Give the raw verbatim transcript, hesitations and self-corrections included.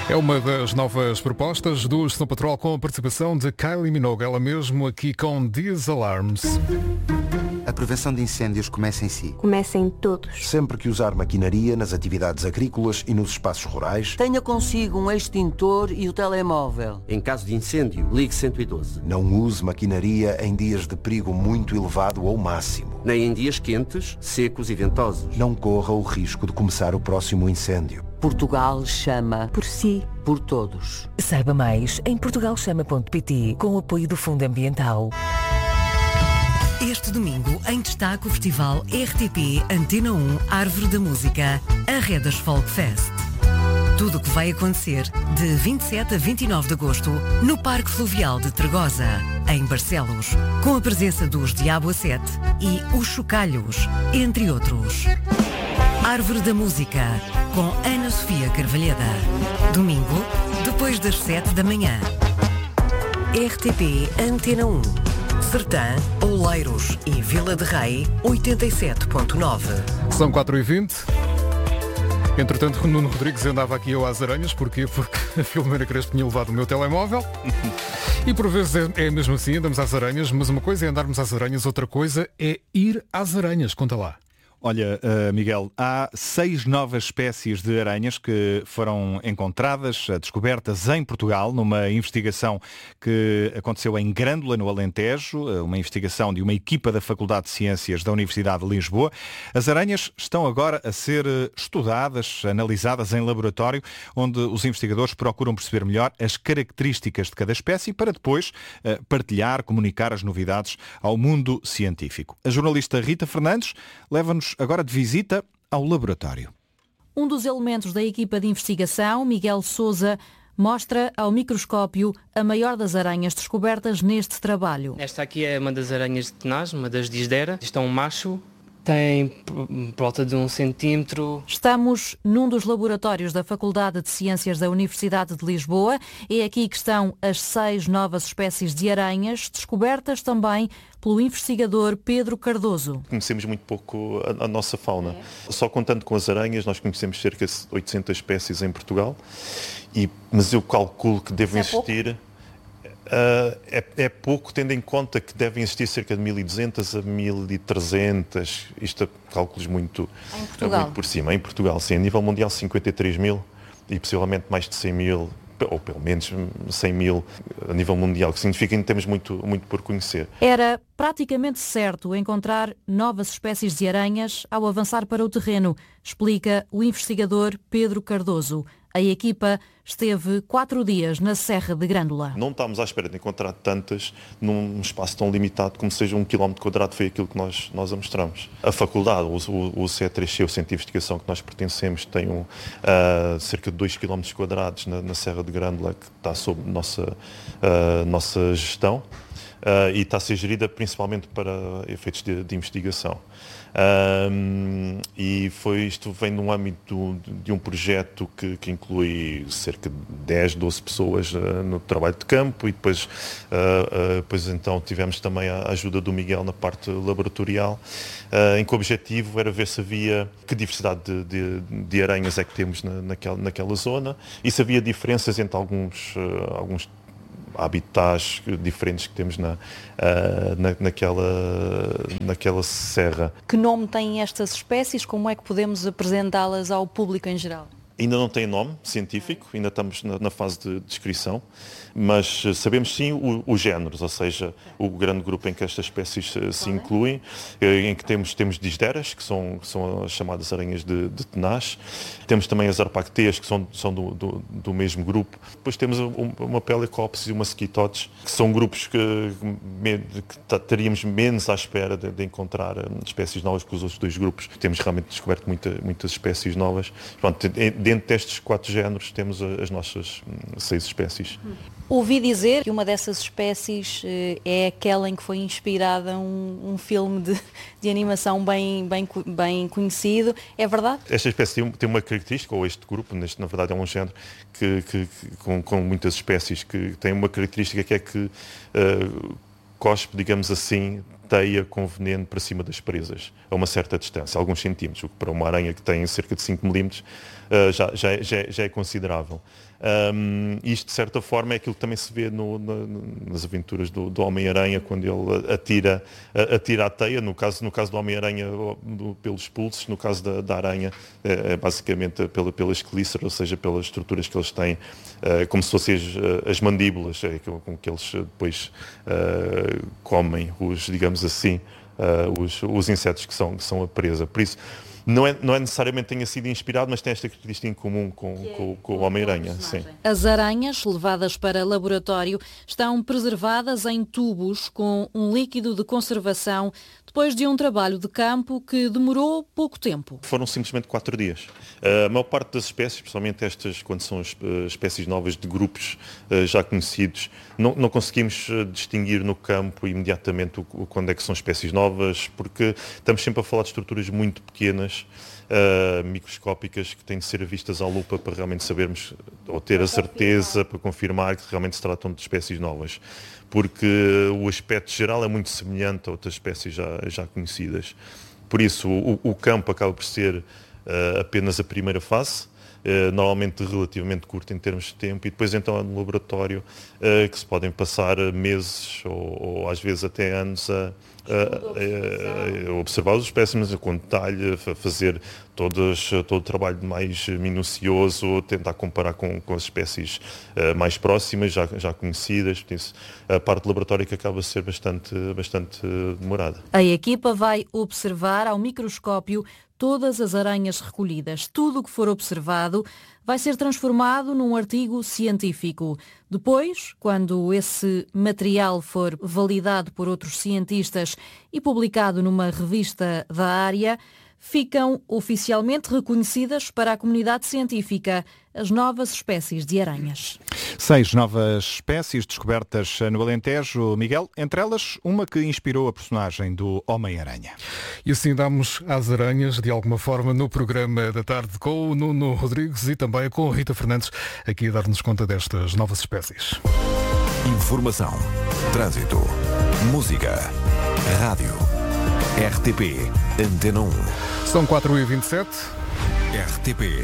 É uma das novas propostas do Snow Patrol com a participação de Kylie Minogue, ela mesmo aqui com These Alarms. A prevenção de incêndios começa em si. Começa em todos. Sempre que usar maquinaria nas atividades agrícolas e nos espaços rurais, tenha consigo um extintor e o telemóvel. Em caso de incêndio, ligue cento e doze. Não use maquinaria em dias de perigo muito elevado ou máximo. Nem em dias quentes, secos e ventosos. Não corra o risco de começar o próximo incêndio. Portugal chama por si, por todos. Saiba mais em portugal chama ponto pt com o apoio do Fundo Ambiental. Este domingo, em destaque, o festival R T P Antena um Árvore da Música, a Redas Folk Fest. Tudo o que vai acontecer de vinte e sete a vinte e nove de agosto no Parque Fluvial de Tregosa, em Barcelos, com a presença dos Diabo a Sete e os Chocalhos, entre outros. Árvore da Música, com Ana Sofia Carvalheda. Domingo, depois das sete da manhã. R T P Antena um. Sertã, Oleiros e Vila de Rei, oitenta e sete ponto nove. São quatro e vinte. Entretanto, o Nuno Rodrigues andava aqui eu às aranhas. Porquê? Porque a Filomena Crespo tinha levado o meu telemóvel. E por vezes é, é mesmo assim, andamos às aranhas. Mas uma coisa é andarmos às aranhas, outra coisa é ir às aranhas. Conta lá. Olha, uh, Miguel, há seis novas espécies de aranhas que foram encontradas, descobertas em Portugal, numa investigação que aconteceu em Grândola, no Alentejo, uma investigação de uma equipa da Faculdade de Ciências da Universidade de Lisboa. As aranhas estão agora a ser estudadas, analisadas em laboratório, onde os investigadores procuram perceber melhor as características de cada espécie para depois uh, partilhar, comunicar as novidades ao mundo científico. A jornalista Rita Fernandes leva-nos agora de visita ao laboratório. Um dos elementos da equipa de investigação, Miguel Sousa, mostra ao microscópio a maior das aranhas descobertas neste trabalho. Esta aqui é uma das aranhas de tenaz, uma das Disdera. Isto é um macho, tem por volta de um centímetro. Estamos num dos laboratórios da Faculdade de Ciências da Universidade de Lisboa. É aqui que estão as seis novas espécies de aranhas, descobertas também pelo investigador Pedro Cardoso. Conhecemos muito pouco a, a nossa fauna. É. Só contando com as aranhas, nós conhecemos cerca de oitocentas espécies em Portugal, e, mas eu calculo que devem Isso é existir... Pouco? Uh, é, é pouco, tendo em conta que devem existir cerca de mil e duzentas a mil e trezentas, isto é cálculos muito, em Portugal. muito por cima. Em Portugal, sim, a nível mundial cinquenta e três mil e possivelmente mais de cem mil, ou pelo menos cem mil a nível mundial, que significa que ainda temos muito, muito por conhecer. Era praticamente certo encontrar novas espécies de aranhas ao avançar para o terreno, explica o investigador Pedro Cardoso. A equipa esteve quatro dias na Serra de Grândola. Não estávamos à espera de encontrar tantas num espaço tão limitado como seja um quilómetro quadrado, foi aquilo que nós, nós a mostramos. A faculdade, o, o, o C três C, o Centro de Investigação que nós pertencemos, tem um, uh, cerca de dois quilómetros quadrados na, na Serra de Grândola, que está sob nossa, uh, nossa gestão. Uh, e está a ser gerida principalmente para efeitos de, de investigação. Um, e foi, isto vem no âmbito de, de um projeto que, que inclui cerca de dez, doze pessoas uh, no trabalho de campo, e depois, uh, uh, depois então tivemos também a ajuda do Miguel na parte laboratorial, uh, em que o objetivo era ver se havia, que diversidade de, de, de aranhas é que temos na, naquela, naquela zona, e se havia diferenças entre alguns, uh, alguns habitats diferentes que temos na, uh, na, naquela, naquela serra. Que nome têm estas espécies? Como é que podemos apresentá-las ao público em geral? Ainda não tem nome científico, ainda estamos na, na fase de descrição, mas sabemos sim o, os géneros, ou seja, o grande grupo em que estas espécies se, se incluem, em que temos, temos disderas, que são, são as chamadas aranhas de, de tenaz, temos também as arpacteias, que são, são do, do, do mesmo grupo, depois temos uma Pelecopsis e uma Squitodes, que são grupos que, que teríamos menos à espera de, de encontrar espécies novas que os outros dois grupos. Temos realmente descoberto muita, muitas espécies novas. Pronto, dentro destes quatro géneros temos as nossas seis espécies. Ouvi dizer que uma dessas espécies é aquela em que foi inspirada um, um filme de, de animação bem, bem, bem conhecido. É verdade? Esta espécie tem, tem uma característica, ou este grupo, neste, na verdade é um género que, que, que, com, com muitas espécies, que tem uma característica que é que uh, cospe, digamos assim, teia com veneno para cima das presas, a uma certa distância, alguns centímetros, o que para uma aranha que tem cerca de cinco milímetros uh, já, já, já, já é considerável. Um, isto, de certa forma, é aquilo que também se vê no, na, nas aventuras do, do Homem-Aranha, quando ele atira, atira a teia, no caso, no caso do Homem-Aranha pelos pulsos, no caso da, da aranha é, é basicamente pela, pelas quelíceras, ou seja, pelas estruturas que eles têm, uh, como se fossem as, as mandíbulas, é, com que eles depois uh, comem, os, digamos assim, uh, os, os insetos que são, que são a presa. Por isso, Não é, não é necessariamente tenha sido inspirado, mas tem esta característica em comum com, com, com o Homem-Aranha. Sim. As aranhas, levadas para laboratório, estão preservadas em tubos com um líquido de conservação depois de um trabalho de campo que demorou pouco tempo. Foram simplesmente quatro dias. A maior parte das espécies, especialmente estas, quando são espécies novas de grupos já conhecidos, não, não conseguimos distinguir no campo imediatamente o, quando é que são espécies novas, porque estamos sempre a falar de estruturas muito pequenas, Uh, microscópicas, que têm de ser vistas à lupa para realmente sabermos, ou ter a certeza, para confirmar que realmente se tratam de espécies novas. Porque o aspecto geral é muito semelhante a outras espécies já, já conhecidas. Por isso, o, o campo acaba por ser uh, apenas a primeira fase, uh, normalmente relativamente curta em termos de tempo, e depois então no laboratório, uh, que se podem passar meses ou, ou às vezes até anos a A, a, a observar os espécimes com detalhe, a fazer todos, todo o trabalho mais minucioso, tentar comparar com, com as espécies uh, mais próximas, já, já conhecidas. Por isso, a parte do laboratório que acaba a ser bastante, bastante demorada. A equipa vai observar ao microscópio todas as aranhas recolhidas. Tudo o que for observado vai ser transformado num artigo científico. Depois, quando esse material for validado por outros cientistas e publicado numa revista da área, ficam oficialmente reconhecidas para a comunidade científica as novas espécies de aranhas. Seis novas espécies descobertas no Alentejo, Miguel, entre elas uma que inspirou a personagem do Homem-Aranha. E assim damos às aranhas, de alguma forma, no programa da tarde com o Nuno Rodrigues e também com a Rita Fernandes, aqui a dar-nos conta destas novas espécies. Informação, trânsito, música, rádio, R T P, Antena um. São quatro e vinte e sete. R T P